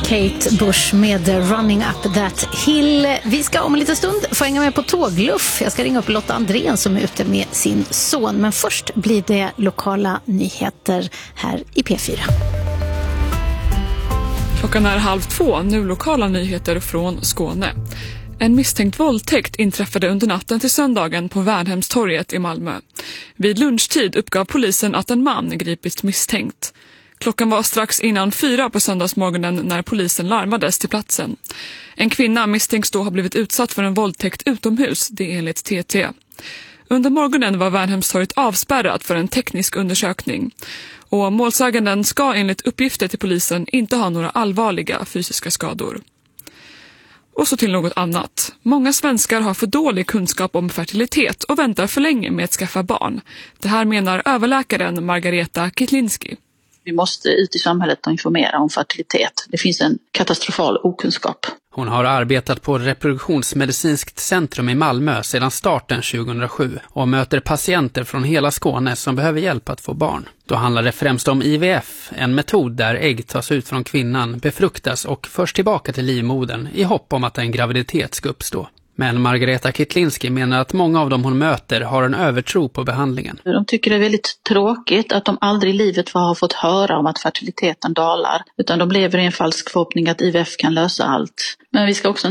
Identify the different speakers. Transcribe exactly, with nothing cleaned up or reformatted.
Speaker 1: Kate Bush med Running Up That Hill. Vi ska om en liten stund få hänga med på tågluff. Jag ska ringa upp Lotta Andrén som är ute med sin son. Men först blir det lokala nyheter här i P fyra.
Speaker 2: Klockan är halv två, nu lokala nyheter från Skåne. En misstänkt våldtäkt inträffade under natten till söndagen på Värnhemstorget i Malmö. Vid lunchtid uppgav polisen att en man gripits misstänkt. Klockan var strax innan fyra på söndagsmorgonen när polisen larmades till platsen. En kvinna misstänks då ha blivit utsatt för en våldtäkt utomhus, det enligt T T. Under morgonen var Värnhemstorget avspärrat för en teknisk undersökning. Och målsäganden ska enligt uppgifter till polisen inte ha några allvarliga fysiska skador. Och så till något annat. Många svenskar har för dålig kunskap om fertilitet och väntar för länge med att skaffa barn. Det här menar överläkaren Margareta Kitlinski.
Speaker 3: Vi måste ut i samhället och informera om fertilitet. Det finns en katastrofal okunskap.
Speaker 4: Hon har arbetat på reproduktionsmedicinskt centrum i Malmö sedan starten tjugohundrasju och möter patienter från hela Skåne som behöver hjälp att få barn. Då handlar det främst om I V F, en metod där ägg tas ut från kvinnan, befruktas och förs tillbaka till livmodern i hopp om att en graviditet ska uppstå. Men Margareta Kitlinski menar att många av dem hon möter har en övertro på behandlingen.
Speaker 3: De tycker det är väldigt tråkigt att de aldrig i livet har fått höra om att fertiliteten dalar. Utan de lever i en falsk förhoppning att I V F kan lösa allt. Men vi ska också